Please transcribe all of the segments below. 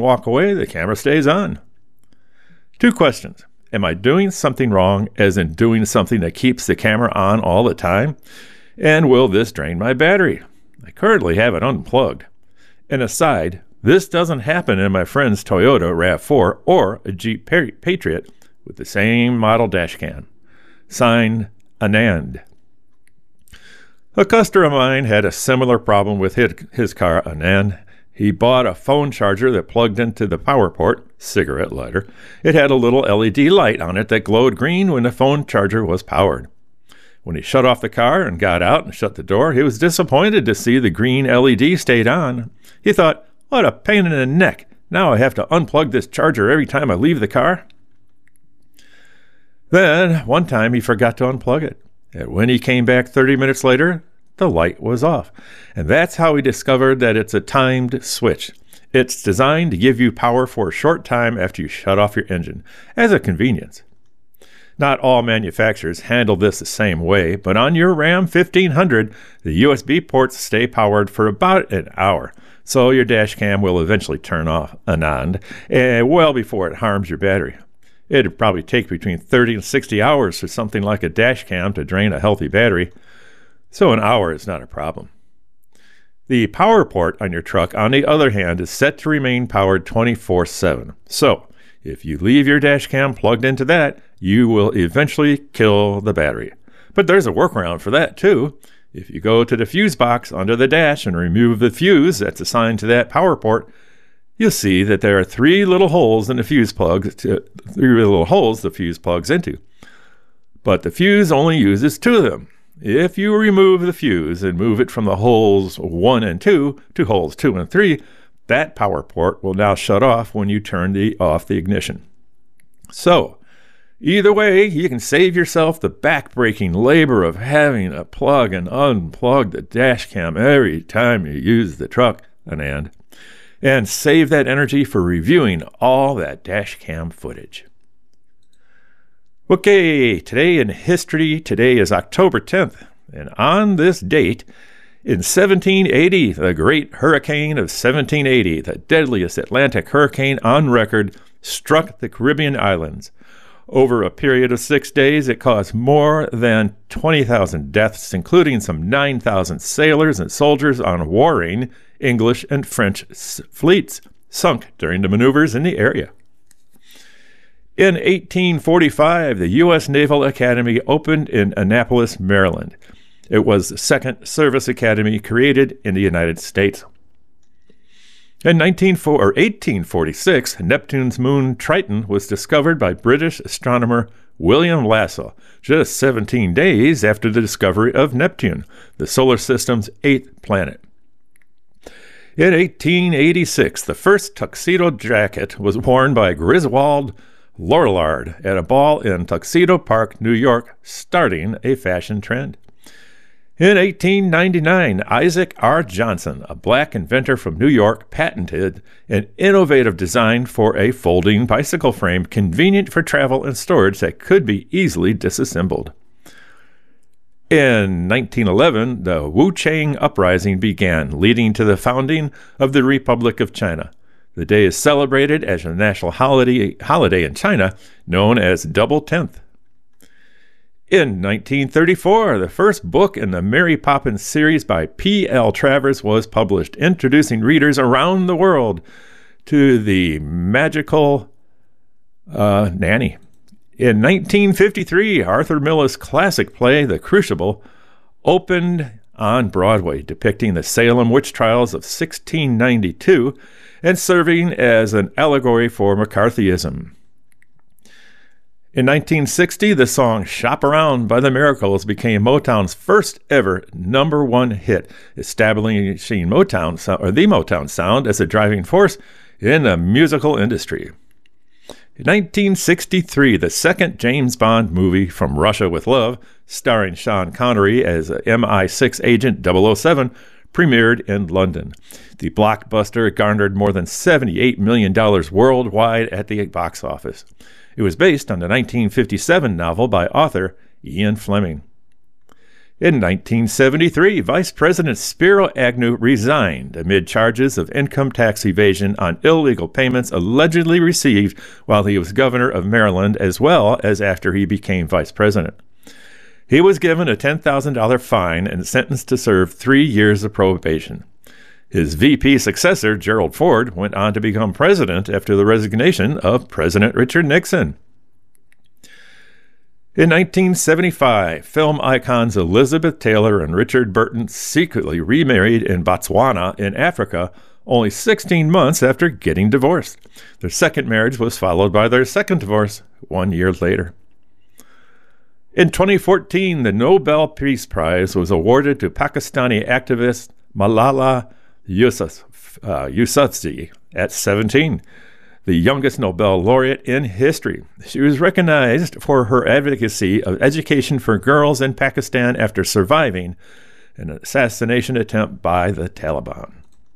walk away, the camera stays on. 2 questions. Am I doing something wrong, as in doing something that keeps the camera on all the time? And will this drain my battery? I currently have it unplugged. And aside, this doesn't happen in my friend's Toyota RAV4 or a Jeep Patriot with the same model dash cam. Signed, Anand. A customer of mine had a similar problem with his car, Anand. He bought a phone charger that plugged into the power port, cigarette lighter. It had a little LED light on it that glowed green when the phone charger was powered. When he shut off the car and got out and shut the door, he was disappointed to see the green LED stayed on. He thought, what a pain in the neck. Now I have to unplug this charger every time I leave the car. Then, one time he forgot to unplug it. And when he came back 30 minutes later, the light was off. And that's how he discovered that it's a timed switch. It's designed to give you power for a short time after you shut off your engine, as a convenience. Not all manufacturers handle this the same way, but on your Ram 1500, the USB ports stay powered for about an hour, so your dash cam will eventually turn off, Anand, well before it harms your battery. It'd probably take between 30 and 60 hours for something like a dash cam to drain a healthy battery, so an hour is not a problem. The power port on your truck, on the other hand, is set to remain powered 24/7. So, if you leave your dash cam plugged into that, you will eventually kill the battery. But there's a workaround for that too. If you go to the fuse box under the dash and remove the fuse that's assigned to that power port, you'll see that there are 3 little holes in the fuse plugs, 3 little holes the fuse plugs into. But the fuse only uses 2 of them. If you remove the fuse and move it from the holes 1 and 2 to holes 2 and 3, that power port will now shut off when you turn off the ignition. So, either way, you can save yourself the back-breaking labor of having to plug and unplug the dash cam every time you use the truck, and save that energy for reviewing all that dash cam footage. Okay, today in history, today is October 10th, and on this date, in 1780, the Great Hurricane of 1780, the deadliest Atlantic hurricane on record, struck the Caribbean islands. Over a period of 6 days, it caused more than 20,000 deaths, including some 9,000 sailors and soldiers on warring English and French fleets sunk during the maneuvers in the area. In 1845, the U.S. Naval Academy opened in Annapolis, Maryland. It was the second service academy created in the United States. In 1846, Neptune's moon Triton was discovered by British astronomer William Lassell, just 17 days after the discovery of Neptune, the solar system's 8th planet. In 1886, the first tuxedo jacket was worn by Griswold Lorillard at a ball in Tuxedo Park, New York, starting a fashion trend. In 1899, Isaac R. Johnson, a black inventor from New York, patented an innovative design for a folding bicycle frame convenient for travel and storage that could be easily disassembled. In 1911, the Wu-Chang Uprising began, leading to the founding of the Republic of China. The day is celebrated as a national holiday in China, known as Double Tenth. In 1934, the first book in the Mary Poppins series by P.L. Travers was published, introducing readers around the world to the magical nanny. In 1953, Arthur Miller's classic play, The Crucible, opened on Broadway, depicting the Salem witch trials of 1692 and serving as an allegory for McCarthyism. In 1960, the song Shop Around by the Miracles became Motown's first ever #1 hit, establishing the Motown sound as a driving force in the musical industry. In 1963, the second James Bond movie, From Russia with Love, starring Sean Connery as MI6 agent 007, premiered in London. The blockbuster garnered more than $78 million worldwide at the box office. It was based on the 1957 novel by author Ian Fleming. In 1973, Vice President Spiro Agnew resigned amid charges of income tax evasion on illegal payments allegedly received while he was governor of Maryland, as well as after he became vice president. He was given a $10,000 fine and sentenced to serve 3 years of probation. His VP successor, Gerald Ford, went on to become president after the resignation of President Richard Nixon. In 1975, film icons Elizabeth Taylor and Richard Burton secretly remarried in Botswana in Africa only 16 months after getting divorced. Their second marriage was followed by their second divorce 1 year later. In 2014, the Nobel Peace Prize was awarded to Pakistani activist Malala Yousafzai at 17. The youngest Nobel laureate in history. She was recognized for her advocacy of education for girls in Pakistan after surviving an assassination attempt by the Taliban.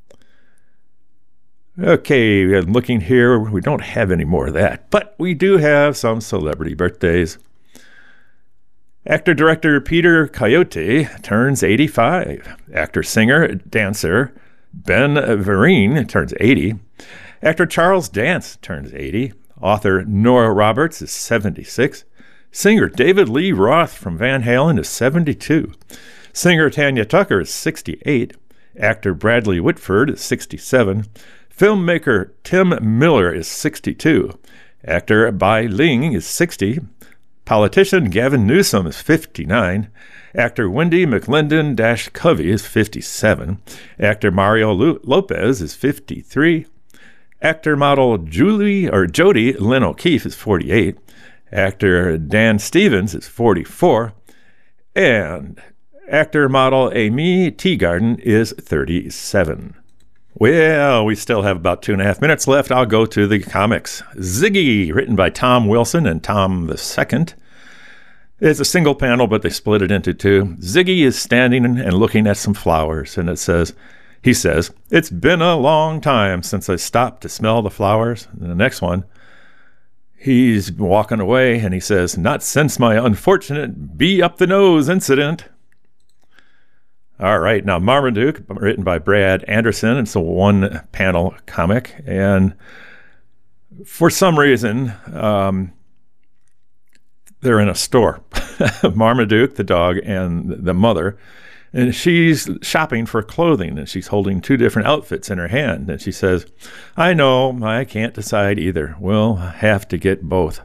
Okay, looking here, we don't have any more of that, but we do have some celebrity birthdays. Actor-director Peter Coyote turns 85. Actor-singer-dancer Ben Vereen turns 80. Actor Charles Dance turns 80. Author Nora Roberts is 76. Singer David Lee Roth from Van Halen is 72. Singer Tanya Tucker is 68. Actor Bradley Whitford is 67. Filmmaker Tim Miller is 62. Actor Bai Ling is 60. Politician Gavin Newsom is 59. Actor Wendy McLendon-Covey is 57. Actor Mario Lopez is 53. Actor model Jodie Lynn O'Keefe is 48. Actor Dan Stevens is 44. And actor model Amy Teagarden is 37. Well, we still have about 2.5 minutes left. I'll go to the comics. Ziggy, written by Tom Wilson and Tom II. It's a single panel, but they split it into two. Ziggy is standing and looking at some flowers, and he says, "It's been a long time since I stopped to smell the flowers." And the next one, he's walking away, and he says, "Not since my unfortunate bee-up-the-nose incident." All right, now Marmaduke, written by Brad Anderson. It's a one-panel comic, and for some reason, they're in a store. Marmaduke, the dog, and the mother. And she's shopping for clothing, and she's holding two different outfits in her hand. And she says, "I know, I can't decide either. We'll have to get both."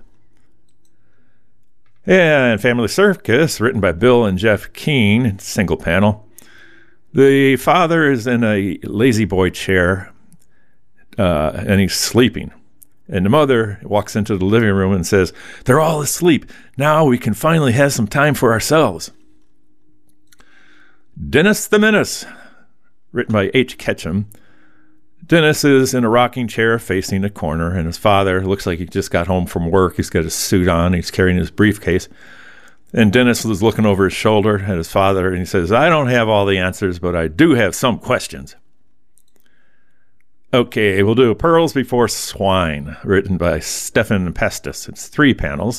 And Family Circus, written by Bill and Jeff Keane, single panel. The father is in a lazy boy chair, and he's sleeping. And the mother walks into the living room and says, "They're all asleep. Now we can finally have some time for ourselves." Dennis the Menace, written by H. Ketchum. Dennis is in a rocking chair facing a corner, and his father looks like he just got home from work. He's got his suit on. He's carrying his briefcase. And Dennis was looking over his shoulder at his father, and he says, "I don't have all the answers, but I do have some questions." Okay, we'll do Pearls Before Swine, written by Stefan Pestis. It's 3 panels.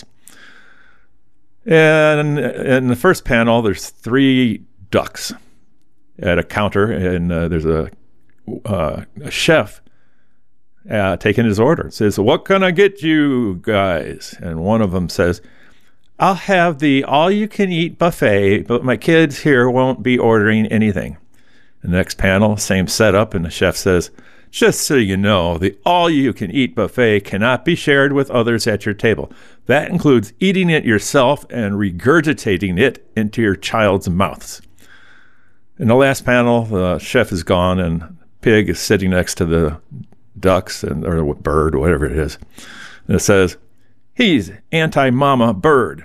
And in the first panel, there's 3 ducks at a counter, and there's a chef taking his order. It says, "What can I get you guys?" And one of them says, "I'll have the all-you-can-eat buffet, but my kids here won't be ordering anything." The next panel, same setup, and the chef says, "Just so you know, the all-you-can-eat buffet cannot be shared with others at your table. That includes eating it yourself and regurgitating it into your child's mouths." In the last panel, the chef is gone, and Pig is sitting next to the ducks, or bird, whatever it is. And it says, "He's anti-mama bird."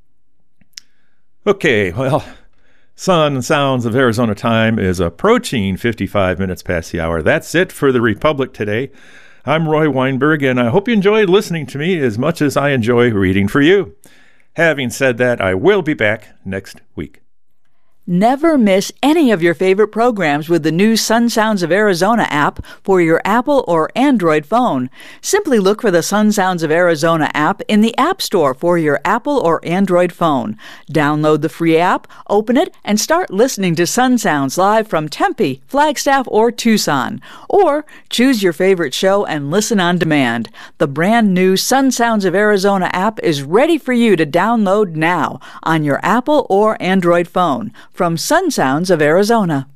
Okay, well, Sun and Sounds of Arizona time is approaching 55 minutes past the hour. That's it for the Republic today. I'm Roy Weinberg, and I hope you enjoyed listening to me as much as I enjoy reading for you. Having said that, I will be back next week. Never miss any of your favorite programs with the new Sun Sounds of Arizona app for your Apple or Android phone. Simply look for the Sun Sounds of Arizona app in the App Store for your Apple or Android phone. Download the free app, open it, and start listening to Sun Sounds live from Tempe, Flagstaff, or Tucson. Or choose your favorite show and listen on demand. The brand new Sun Sounds of Arizona app is ready for you to download now on your Apple or Android phone. From Sun Sounds of Arizona.